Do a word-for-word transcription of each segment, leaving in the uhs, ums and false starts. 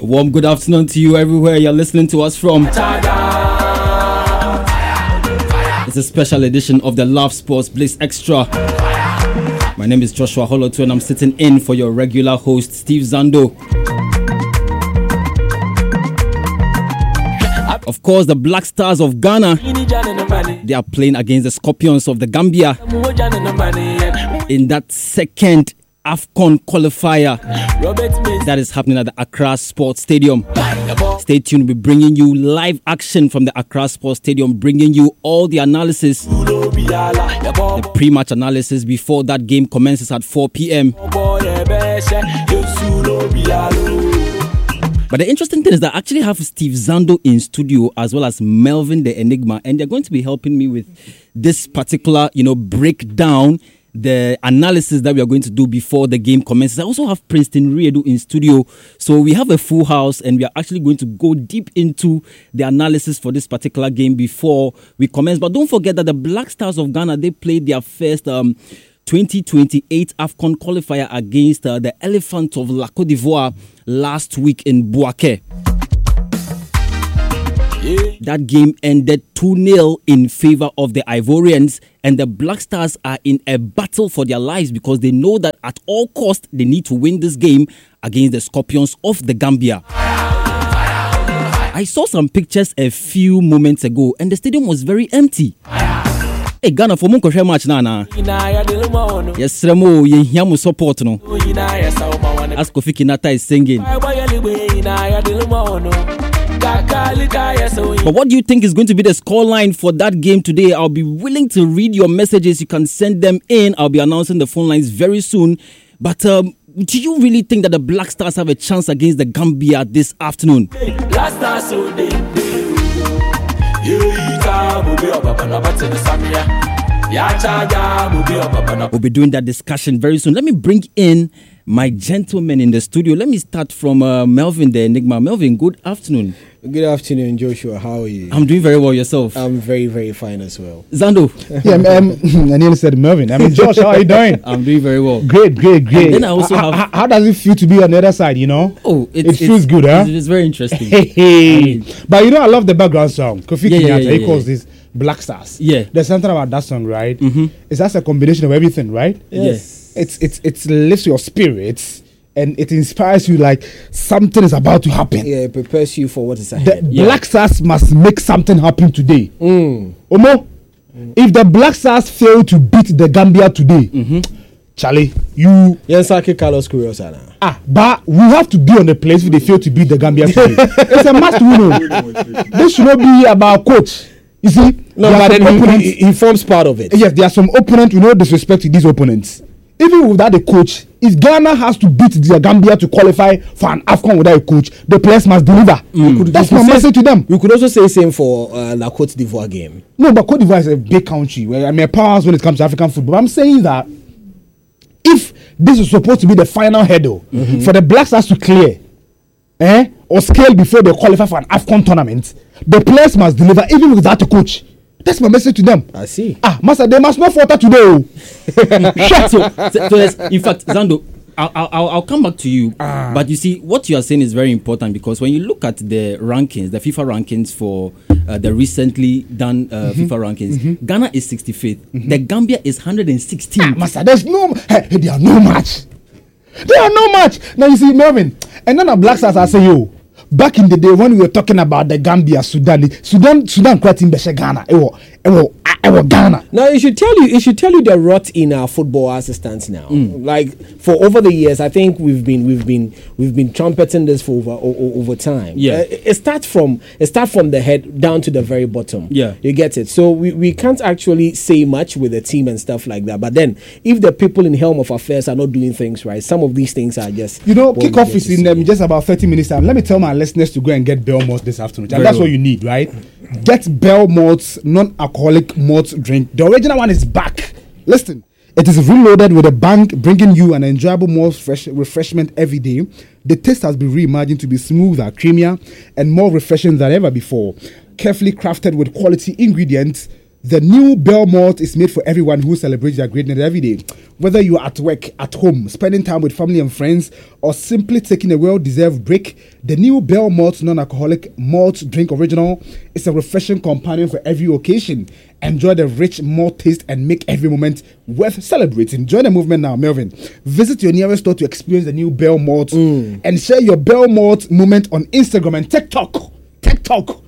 Warm good afternoon to you everywhere you're listening to us from. It's a special edition of the Love Sports Bliss Extra. My name is Joshua Holotu and I'm sitting in for your regular host, Steve Zando. Of course, the Black Stars of Ghana, they are playing against the Scorpions of the Gambia in that second AFCON qualifier that is happening at the Accra Sports Stadium. Stay tuned, we'll be bringing you live action from the Accra Sports Stadium, bringing you all the analysis, the pre-match analysis before that game commences at four p.m. But the interesting thing is that I actually have Steve Zando in studio as well as Melvin the Enigma, and they're going to be helping me with this particular, you know, breakdown, the analysis that we are going to do before the game commences. I also have Princeton Riedu in studio. So we have a full house and we are actually going to go deep into the analysis for this particular game before we commence. But don't forget that the Black Stars of Ghana, they played their first um, twenty twenty-eight AFCON qualifier against uh, the Elephant of La Côte d'Ivoire last week in Bouaké. That game ended two nil in favor of the Ivorians, and the Black Stars are in a battle for their lives because they know that at all costs they need to win this game against the Scorpions of the Gambia. I saw some pictures a few moments ago and the stadium was very empty. Hey, Ghana for Munko match na na. Yes, Remo, ye hear mo support no. As Kofi Kinata is singing. But what do you think is going to be the scoreline for that game today? I'll be willing to read your messages. You can send them in. I'll be announcing the phone lines very soon. But um, do you really think that the Black Stars have a chance against the Gambia this afternoon? We'll be doing that discussion very soon. Let me bring in my gentlemen in the studio. Let me start from uh, Melvin the Enigma. Melvin, good afternoon. Good afternoon, Joshua. How are you? I'm doing very well. Yourself? I'm very, very fine as well. Zando? Yeah, um, I nearly said Melvin. I mean, Josh, how are you doing? I'm doing very well. Great, great, great. And then I also how, have... How, how does it feel to be on the other side, you know? Oh, it, it feels good, huh? It's, it's very interesting. Hey, hey. I mean, but you know, I love the background song. Kofi yeah, Kinata, yeah, yeah, he yeah, calls yeah. this Black Stars. Yeah. There's something about that song, right? Mm-hmm. It's that's a combination of everything, right? Yes. Yeah. It's, it's, it lifts your spirits. And it inspires you like something is about to happen. Yeah, it prepares you for what is ahead. The yeah. Black Stars must make something happen today. Mm. Omo, mm. if the Black Stars fail to beat the Gambia today, mm-hmm. Charlie, you... Yes, I Carlos Curiosana. Ah, but we have to be on the place if they fail to beat the Gambia today. It's a must win. This should not be about coach. You see? No, but then he, he forms part of it. Yes, there are some opponents who no disrespect to these opponents. Even without the coach, if Ghana has to beat the Gambia to qualify for an AFCON without a coach, the players must deliver. Mm. Could, That's my say, message to them. We could also say the same for uh, La Côte d'Ivoire game. No, but Côte d'Ivoire is a big country where I mean, powers when it comes to African football. I'm saying that if this is supposed to be the final hurdle mm-hmm. for the Black Stars to clear, eh, or scale before they qualify for an AFCON tournament, the players must deliver even without a coach. That's my message to them. I see. Ah, Master, they must not falter today. so, so, so in fact, Zando, I'll, I'll, I'll come back to you. Ah. But you see, what you are saying is very important because when you look at the rankings, the FIFA rankings for uh, the recently done uh, mm-hmm. FIFA rankings, mm-hmm. Ghana is sixty-fifth. Mm-hmm. The Gambia is one hundred sixteenth. Ah, Master, there's no... Hey, they are no match. They are no match. Now, you see, Melvin, and then the Black Stars are saying, yo, back in the day when we were talking about the Gambia, Sudan, Sudan, Sudan, Sudan, Ghana, ewo, ewo, ewo, Ghana. Now it should tell you, it should tell you the rot in our football as it stands now. Mm. Like for over the years, I think we've been, we've been, we've been trumpeting this for over, o- over time. Yeah, uh, it, it starts from, it starts from the head down to the very bottom. Yeah, you get it. So we, we can't actually say much with the team and stuff like that. But then, if the people in helm of affairs are not doing things right, some of these things are just, you know, kickoff is in um, just about thirty minutes time. Let me tell my listeners to go and get Belmont this afternoon. And that's well. What you need, right? Get Belmont's non-alcoholic malt drink. The original one is back. Listen, it is reloaded with a bang, bringing you an enjoyable malt fresh refreshment every day. The taste has been reimagined to be smoother, creamier, and more refreshing than ever before. Carefully crafted with quality ingredients, The new Bell Malt is made for everyone who celebrates their greatness every day. Whether you are at work, at home, spending time with family and friends, or simply taking a well-deserved break, the new Bell Malt non-alcoholic malt drink original is a refreshing companion for every occasion. Enjoy the rich malt taste and make every moment worth celebrating. Join the movement now, Melvin. Visit your nearest store to experience the new Bell Malt mm. and share your Bell Malt moment on Instagram and TikTok. TikTok.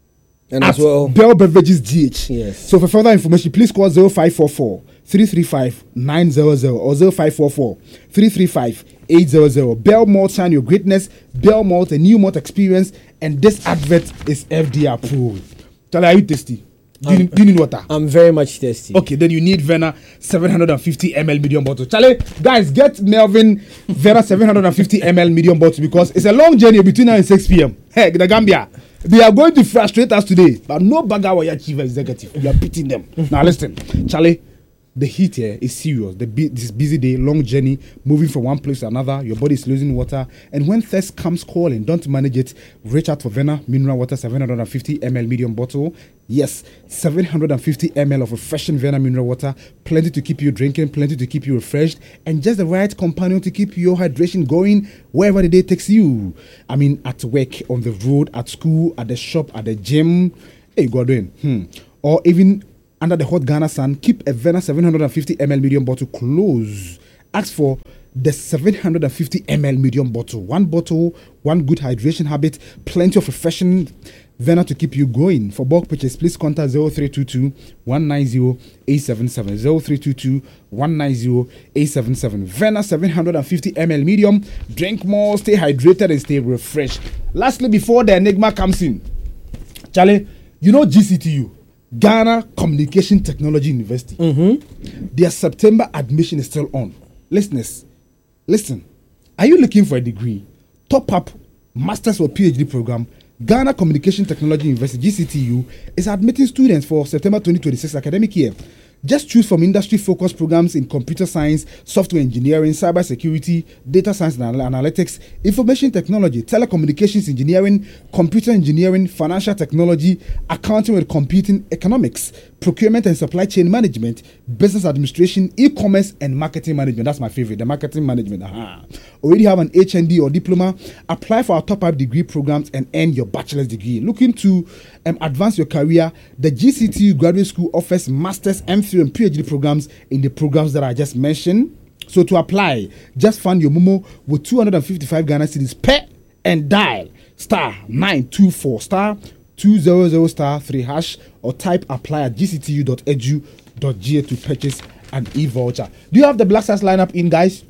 And as well, Bell Beverages G H. Yes. So for further information, please call zero five four four, three three five, nine zero zero or zero five four four, three three five, eight zero zero. Bell Malt, shine your greatness. Bell Malt, a new malt experience. And this advert is F D A approved. Charlie, are you tasty? Do you, do you need water? I'm very much thirsty. Okay, then you need Vena seven hundred fifty milliliter medium bottle. Charlie, guys, get Melvin Vena seven hundred fifty milliliter medium bottle because it's a long journey between now and six p.m. Hey, the Gambia. They are going to frustrate us today, but no bagger will chief executive. You are beating them. Now listen, Charlie, the heat here is serious. The bu- this busy day, long journey, moving from one place to another. Your body is losing water, and when thirst comes calling, don't manage it. Reach out for Vena mineral water seven hundred fifty milliliter medium bottle. Yes, seven hundred fifty milliliters of refreshing Vena mineral water. Plenty to keep you drinking, plenty to keep you refreshed, and just the right companion to keep your hydration going wherever the day takes you. I mean, at work, on the road, at school, at the shop, at the gym. Hey, Godwin. Hmm. Or even under the hot Ghana sun, keep a Vena seven hundred fifty milliliter medium bottle close. Ask for the seven hundred fifty milliliter medium bottle. One bottle, one good hydration habit, plenty of refreshing Vena to keep you going. For bulk purchase, please contact zero three two two, one nine zero, eight seven seven. zero three two two, one nine zero, eight seven seven. Vena seven hundred fifty milliliter medium. Drink more, stay hydrated, and stay refreshed. Lastly, before the enigma comes in, Charlie, you know G C T U? Ghana Communication Technology University. Mm-hmm. Their September admission is still on. Listeners, listen. Are you looking for a degree, top up, master's or PhD program? Ghana Communication Technology University, G C T U, is admitting students for September twenty twenty-six academic year. Just choose from industry-focused programs in computer science, software engineering, cybersecurity, data science and analytics, information technology, telecommunications engineering, computer engineering, financial technology, accounting with computing economics, procurement and supply chain management, business administration, e-commerce, and marketing management. That's my favorite, the marketing management. Aha. Already have an H N D or diploma? Apply for our top-up degree programs and earn your bachelor's degree. Looking to um, advance your career, the G C T U Graduate School offers master's, M Phil, and PhD programs in the programs that I just mentioned. So to apply, just fund your Momo with two hundred fifty-five Ghana cedis per and dial star nine two four star two hundred star three hash or type apply at g c t u dot e d u dot g a to purchase an e-voucher. Do you have the Black Stars lineup in, guys?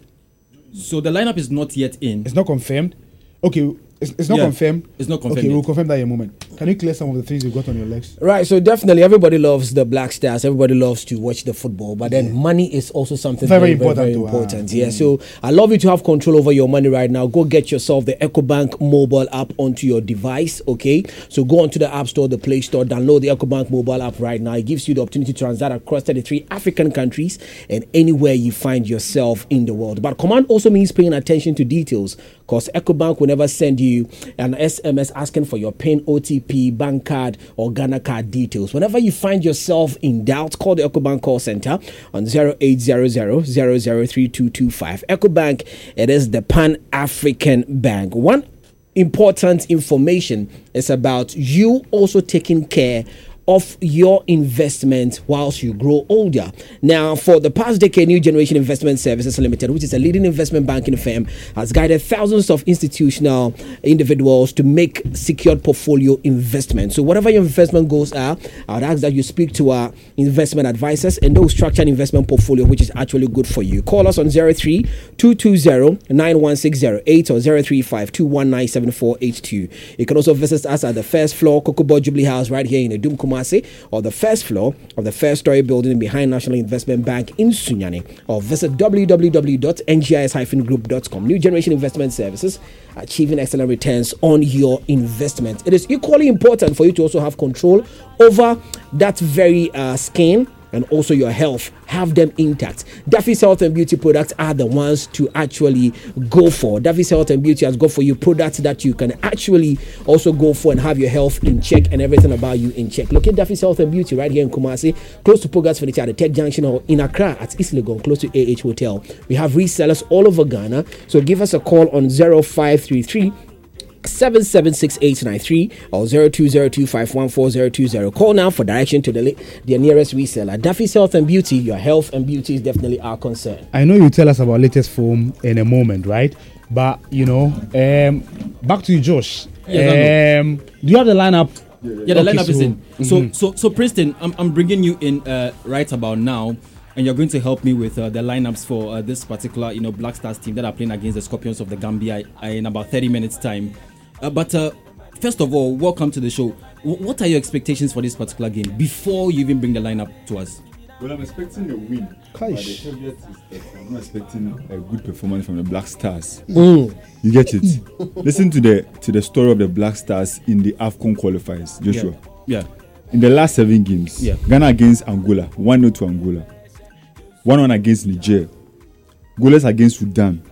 So the lineup is not yet in. It's not confirmed. Okay, it's, it's not Yeah, confirmed. it's not confirmed Okay, yet. we'll confirm that in a moment. Can you clear some of the things you've got on your legs? Right, so definitely everybody loves the Black Stars. Everybody loves to watch the football, but then money is also something Very very, very, important very to important. have. Yeah, so I love you to have control over your money right now. Go get yourself the EcoBank mobile app onto your device. Okay, so go onto the App Store, the Play Store, download the EcoBank mobile app right now. It gives you the opportunity to transact across thirty-three African countries and anywhere you find yourself in the world. But command also means paying attention to details, because EcoBank will never send you an S M S asking for your PIN, O T P, bank card, or Ghana card details. Whenever you find yourself in doubt, call the EcoBank call center on zero eight zero zero, zero zero three two two five. EcoBank, it is the Pan-African Bank. One important information is about you also taking care of your investment whilst you grow older. Now, for the past decade, New Generation Investment Services Limited, which is a leading investment banking firm, has guided thousands of institutional individuals to make secured portfolio investments. So whatever your investment goals are, I would ask that you speak to our investment advisors and those structure an investment portfolio which is actually good for you. Call us on zero three two two zero nine one six zero eight or zero three five two one nine seven four eight two. You can also visit us at the first floor, Cocoa Jubilee House, right here in Edum Kumasi, or the first floor of the first story building behind National Investment Bank in Sunyani, or visit w w w dot n g i s dash group dot com. New Generation Investment Services, achieving excellent returns on your investment. It is equally important for you to also have control over that very uh, scheme and also your health, have them intact. Duffy's Health and Beauty products are the ones to actually go for. Duffy's Health and Beauty has got for you products that you can actually also go for and have your health in check and everything about you in check. Look at Duffy's Health and Beauty right here in Kumasi, close to Pogas Furniture at the Tech Junction, or in Accra at East Legon, close to A H Hotel. We have resellers all over Ghana, so give us a call on zero five three three seven seven six eight nine three or zero two zero two five one four zero two zero. Call now for direction to the the nearest reseller. Duffy's Health and Beauty, your health and beauty is definitely our concern. I know you tell us about latest foam in a moment, right? But you know, um, back to you, Josh. Yes, um, do you have the lineup? Yeah, the Okay, lineup so- is in. Mhm. So, so, so, Princeton, I'm, I'm bringing you in uh, right about now, and you're going to help me with uh, the lineups for uh, this particular, you know, Black Stars team that are playing against the Scorpions of the Gambia uh, in about thirty minutes time. Uh, but uh, first of all, welcome to the show. W- what are your expectations for this particular game before you even bring the lineup to us? Well, I'm expecting a win. But the Kaish. caveat is that I'm not expecting a good performance from the Black Stars. Mm. You get it? Listen to the to the story of the Black Stars in the AFCON qualifiers, Joshua. Yeah. In the last seven games, Yeah. Ghana against Angola, one nil to Angola. one one against Niger. Goalless against Sudan.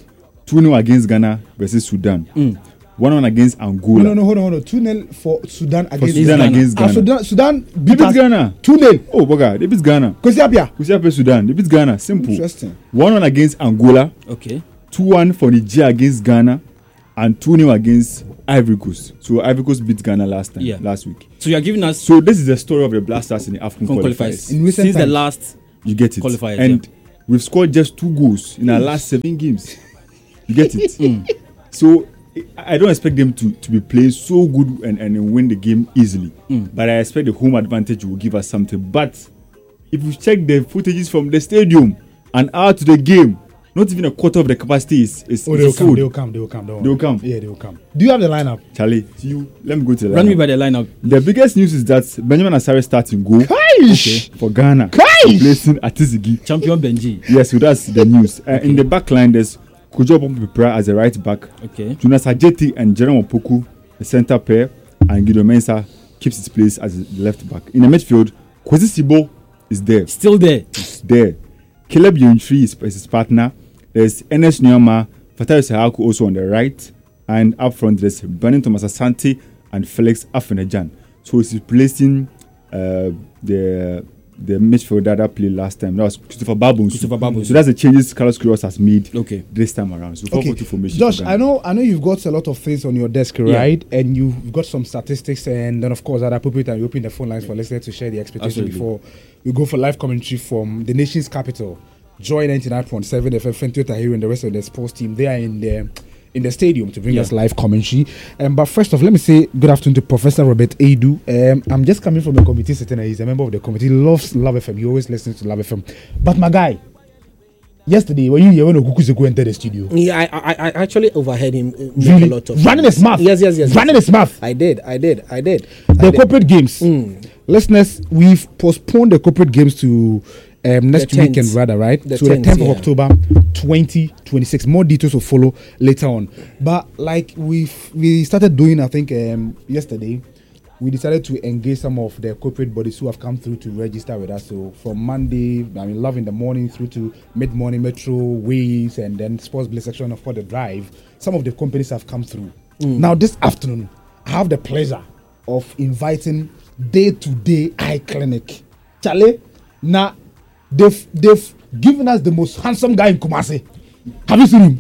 two nil against Ghana versus Sudan. Mm. one one against Angola. No, no, no, hold on, hold on. two nil for Sudan For against Sudan Ghana. against Ah, Ghana. Sudan, Sudan They beat beat us Ghana. two nil. Oh, Boga, they beat Ghana. Kosiapia. Who's play Sudan? They beat Ghana. Simple. Interesting. one one against Angola. Okay. two one for Niger against Ghana, and two nil against Ivory Coast. So Ivory Coast beat Ghana last time, Yeah. last week. So you're giving us So this is the story of the Black Stars in the AFCON qualifiers qualifiers. In recent since the times. last. You get it. Qualifiers, and yeah. we've scored just two goals in our last seven games. You get it. Mm. So I I don't expect them to, to be playing so good and, and win the game easily. Mm. But I expect the home advantage will give us something. But if you check the footages from the stadium and out to the game, not even a quarter of the capacity is, is, Oh, is they will come, full. they will come, they will come. Don't They will worry. come. Yeah, they will come. Do you have the lineup? Charlie, you let me go to the Run me lineup. by the lineup. The biggest news is that Benjamin Asare starting goal Kaish! for Ghana, Kaish! replacing Atizigi. Champion Benji. Yes, so that's the news. Uh, in the back line, there's Kojo Pompipra as a right back, Okay. Jonas Ajeti and Jerome Opoku, the centre pair, and Guido Mensah keeps his place as a left back. In the midfield, Kwesi Sibo is there. Still there. Is there. Caleb Yontri is, is his partner. There's Enes Nyama, Fatayo Sahaku also on the right, and up front there's Benin Thomas Asante and Felix Afenejan. So he's replacing uh, the the midfielder that played last time. That was Christopher Babunsu. Christopher Babunsu. So that's the changes Carlos Queiroz has made Okay. this time around. So four Okay, four two formation. Josh, for I Ghana. know, I know you've got a lot of things on your desk, Yeah. right? And you've got some statistics, and then of course at appropriate time you open the phone lines for listeners to share the expectation Absolutely. before we go for live commentary from the nation's capital, Joy ninety-nine point seven F M, Fentio Tahiru and the rest of the sports team. They are in the in the stadium to bring Yeah. us live commentary. Um, but first off, let me say good afternoon to Professor Robert Edu. Um, I'm just coming from the committee sitting, and he's a member of the committee. Loves Love F M. He always listens to Love F M. But my guy, yesterday when you hear when Okukuzeku entered the studio. Yeah, I, I, I actually overheard him uh, make Really? a lot of Running his mouth. Yes, yes, yes. Running yes. his mouth. I did, I did, I did. The I did. corporate games. Mm. Listeners, we've postponed the corporate games to um, next The tenth. weekend, rather, right? The so the tenth, tenth of yeah. October, twenty twenty-six. More details will follow later on. But like we've we started doing, I think um, yesterday, we decided to engage some of the corporate bodies who have come through to register with us. So from Monday, I mean, Love in the Morning through to Mid Morning Metro, Waves, and then Sports Blitz section of the Drive. Some of the companies have come through. Now this afternoon, I have the pleasure of inviting Day to Day Eye Clinic. Charlie, now they've they've given us the most handsome guy in Kumasi. Have you seen him?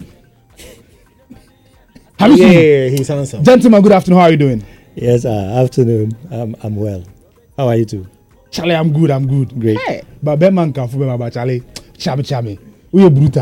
Have you Yeah, seen him? yeah, yeah, he's handsome. Gentlemen, good afternoon. How are you doing? Yes, uh, afternoon. I'm, I'm well. How are you too? Charlie, I'm good. I'm good. Great. Hey, but Ben man can fool about Charlie. Chami chami. We are brutal.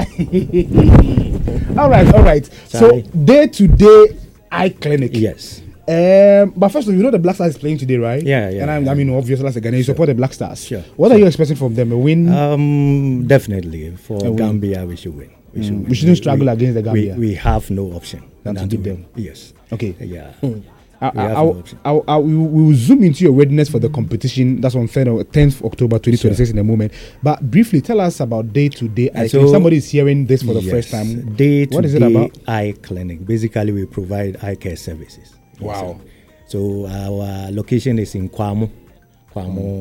all right, all right. Charlie. So day to day eye clinic. Yes. Um, but first of all, you know the Black Stars is playing today, right? Yeah, yeah, And I, yeah. I mean, obviously, as a Ghanaian, you support the Black Stars. Sure, What are sure. you expecting from them? A win? Um, definitely for A win. Gambia, we should win. We, should Mm, win. we shouldn't struggle against the we- Gambia. We, have no option Than to than beat win. them. Yes. Okay. Yeah. I, We I, have I, no option. I, I, we will we will zoom into your readiness for the competition. That's on tenth of October twenty twenty-six in a moment. But briefly, tell us about day to day eye So- clinic. Somebody is hearing this for the Yes. first time. Day to What is it day about? eye clinic. Basically, we provide eye care services. Wow. So our location is in Kwamo. Kwamo.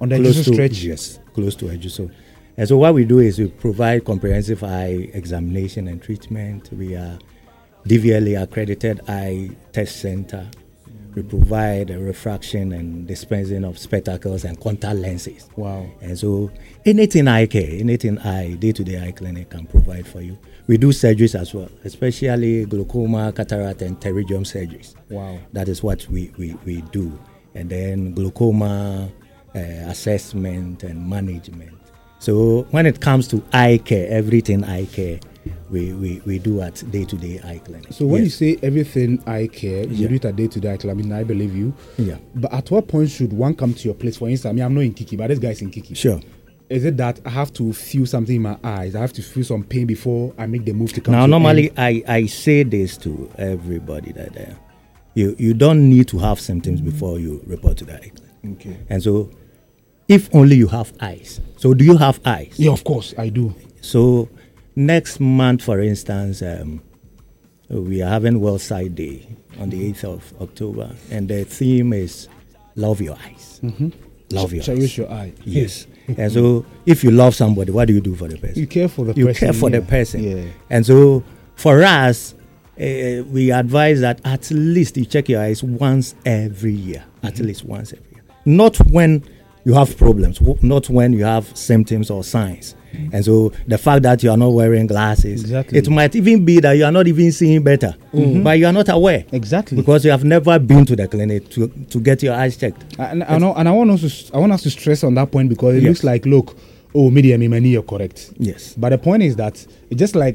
On the close Ejisu to stretch? Yes, close to Ejisu. And so what we do is we provide comprehensive eye examination and treatment. We are D V L A accredited eye test center. We provide a refraction and dispensing of spectacles and contact lenses. Wow. And so anything eye care, anything eye, day-to-day eye clinic can provide for you. We do surgeries as well, especially glaucoma, cataract, and pterygium surgeries. Wow. That is what we, we, we do. And then glaucoma uh, assessment and management. So when it comes to eye care, everything eye care, we, we, we do at day-to-day eye clinic. So when Yes. you say everything eye care, you Yeah. do it at day-to-day eye clinic. I mean, I believe you. Yeah. But at what point should one come to your place? For instance, I mean, I'm not in Kiki, but this guy's in Kiki. Sure. Is it that I have to feel something in my eyes? I have to feel some pain before I make the move to come Now, to normally, end? I, I say this to everybody that uh, you, you don't need to have symptoms before you report to the eye clinic. Okay. And so, if only you have eyes. So, do you have eyes? Yeah, of course, I do. So, next month, for instance, um, we are having World Sight Day on the eighth of October, and the theme is Love Your Eyes. Mm-hmm. Love your Cherish eyes. your eye. Yes. And so, if you love somebody, what do you do for the person? You care for the you person. care for yeah. the person. Yeah. And so, for us, uh, we advise that at least you check your eyes once every year. At Mm-hmm. least once every year. Not when you have problems, w- not when you have symptoms or signs. And so, the fact that you are not wearing glasses, Exactly. it might even be that you are not even seeing better, but you are not aware. Exactly. Because you have never been to the clinic to, to get your eyes checked. And, and, I, and I want us to I want us to stress on that point because it Yes. looks like, look, oh, media me money, you're correct. Yes. But the point is that it's just like